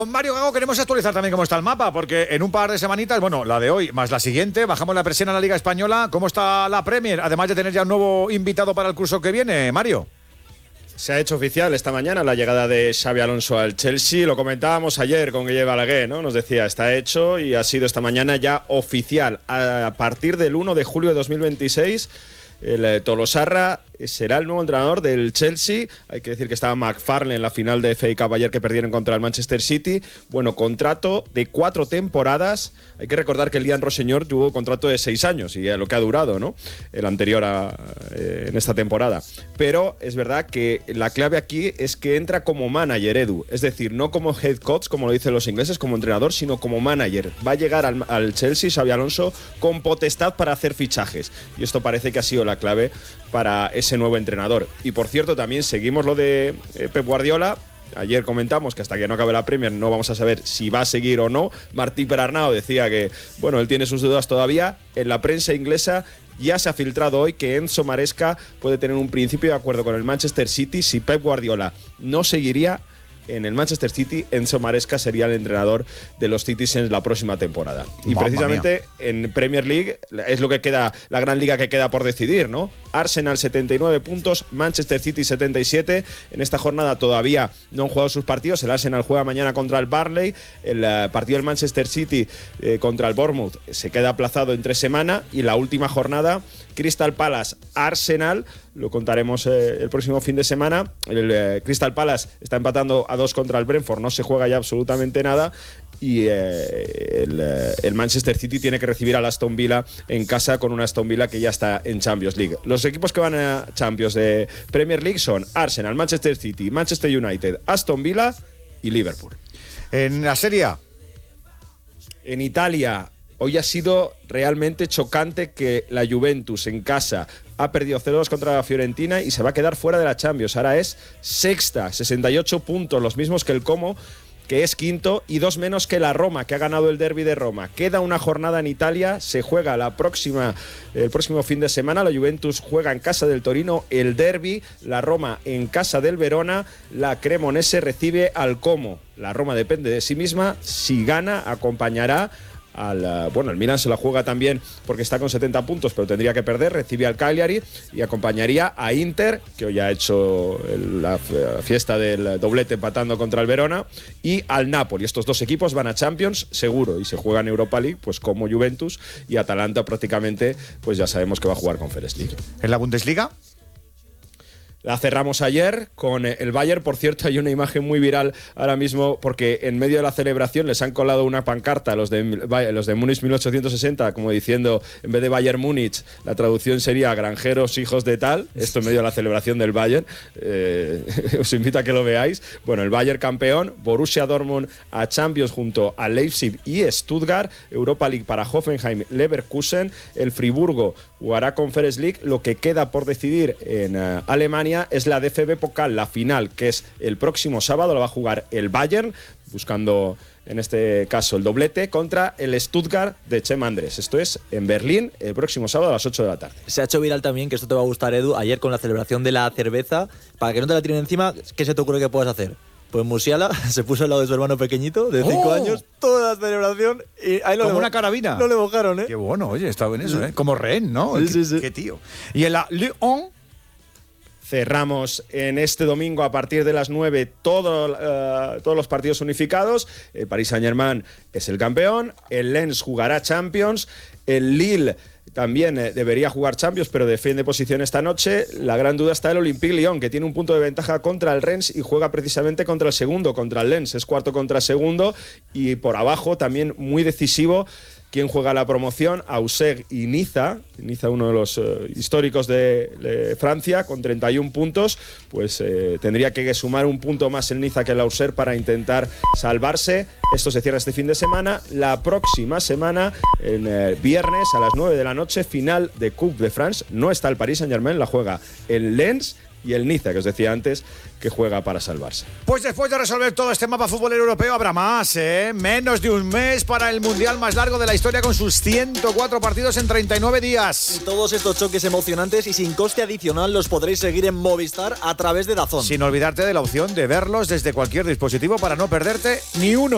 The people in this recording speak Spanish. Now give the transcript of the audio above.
Mario Gago, queremos actualizar también cómo está el mapa, porque en un par de semanitas, bueno, la de hoy más la siguiente, bajamos la presión a la Liga Española. ¿Cómo está la Premier? Además de tener ya un nuevo invitado para el curso que viene, Mario. Se ha hecho oficial esta mañana la llegada de Xabi Alonso al Chelsea. Lo comentábamos ayer con Guille Balaguer, ¿no? Nos decía, está hecho y ha sido esta mañana ya oficial. A partir del 1 de julio de 2026, el Tolosarra será el nuevo entrenador del Chelsea. Hay que decir que estaba McFarlane en la final de FA Cup ayer que perdieron contra el Manchester City. Bueno, contrato de 4 temporadas. Hay que recordar que el Lian Rossignol tuvo contrato de 6 años y lo que ha durado, ¿no? El anterior en esta temporada. Pero es verdad que la clave aquí es que entra como manager, Edu. Es decir, no como head coach, como lo dicen los ingleses, como entrenador, sino como manager. Va a llegar al Chelsea, Xabi Alonso, con potestad para hacer fichajes. Y esto parece que ha sido la clave para ese nuevo entrenador. Y por cierto, también seguimos lo de Pep Guardiola. Ayer comentamos que hasta que no acabe la Premier no vamos a saber si va a seguir o no. Martí Perarnau decía que, bueno, él tiene sus dudas todavía. En la prensa inglesa ya se ha filtrado hoy que Enzo Maresca puede tener un principio de acuerdo con el Manchester City. Si Pep Guardiola no seguiría en el Manchester City, Enzo Maresca sería el entrenador de los Citizens la próxima temporada. Y precisamente en Premier League es lo que queda, la gran liga que queda por decidir, ¿no? Arsenal 79 puntos, Manchester City 77. En esta jornada todavía no han jugado sus partidos. El Arsenal juega mañana contra el Burnley. El partido del Manchester City contra el Bournemouth se queda aplazado entre semana. Y la última jornada, Crystal Palace Arsenal, lo contaremos el próximo fin de semana. El Crystal Palace está empatando a 2 contra el Brentford, no se juega ya absolutamente nada. Y el Manchester City tiene que recibir al Aston Villa en casa, con una Aston Villa que ya está en Champions League. Los equipos que van a Champions de Premier League son Arsenal, Manchester City, Manchester United, Aston Villa y Liverpool. En la Serie A. En Italia, hoy ha sido realmente chocante que la Juventus en casa ha perdido 0-2 contra la Fiorentina y se va a quedar fuera de la Champions. Ahora es sexta, 68 puntos, los mismos que el Como, que es quinto, y 2 menos que la Roma, que ha ganado el derbi de Roma. Queda una jornada en Italia, se juega el próximo fin de semana. La Juventus juega en casa del Torino el derbi, la Roma en casa del Verona, la Cremonese recibe al Como. La Roma depende de sí misma, si gana acompañará el Milan se la juega también porque está con 70 puntos, pero tendría que perder, recibe al Cagliari y acompañaría a Inter, que hoy ha hecho la fiesta del doblete empatando contra el Verona, y al Napoli. Estos dos equipos van a Champions seguro y se juegan Europa League, pues como Juventus, y Atalanta prácticamente pues ya sabemos que va a jugar Conference League. ¿En la Bundesliga? La cerramos ayer con el Bayern. Por cierto, hay una imagen muy viral ahora mismo porque en medio de la celebración les han colado una pancarta a los de Múnich 1860, como diciendo, en vez de Bayern Múnich, la traducción sería granjeros hijos de tal. Esto en medio de la celebración del Bayern. Os invito a que lo veáis. Bueno, el Bayern campeón, Borussia Dortmund a Champions junto a Leipzig y Stuttgart, Europa League para Hoffenheim, Leverkusen, el Friburgo jugará Conference League. Lo que queda por decidir en Alemania es la DFB Pokal, la final, que es el próximo sábado. La va a jugar el Bayern, buscando en este caso el doblete, contra el Stuttgart de Chema Andrés. Esto es en Berlín el próximo sábado a las 8 de la tarde. Se ha hecho viral también, que esto te va a gustar, Edu, ayer con la celebración de la cerveza. Para que no te la tiren encima, ¿qué se te ocurre que puedas hacer? Pues Musiala se puso al lado de su hermano pequeñito, de 5 años, toda la celebración. Y ahí como una carabina. No le mojaron, ¿eh? Qué bueno, oye, está bien eso, ¿eh? Como rehén, ¿no? Sí. Qué tío. Y en la Lyon. Cerramos en este domingo a partir de las 9 todos los partidos unificados. El Paris Saint-Germain es el campeón, el Lens jugará Champions, el Lille también debería jugar Champions, pero defiende posición esta noche. La gran duda está el Olympique Lyon, que tiene un punto de ventaja contra el Rennes y juega precisamente contra el segundo, contra el Lens. Es cuarto contra segundo, y por abajo también muy decisivo quién juega la promoción, Auxerre y Niza, uno de los históricos de Francia, con 31 puntos, pues tendría que sumar un punto más el Niza que el Auxerre para intentar salvarse. Esto se cierra este fin de semana. La próxima semana, en viernes a las 9 de la noche, final de Coupe de France. No está el Paris Saint-Germain, la juega el Lens y el Niza, que os decía antes, que juega para salvarse. Pues después de resolver todo este mapa futbolero europeo, habrá más, ¿eh? Menos de un mes para el Mundial más largo de la historia, con sus 104 partidos en 39 días. Y todos estos choques emocionantes y sin coste adicional los podréis seguir en Movistar a través de DAZN. Sin olvidarte de la opción de verlos desde cualquier dispositivo para no perderte ni uno.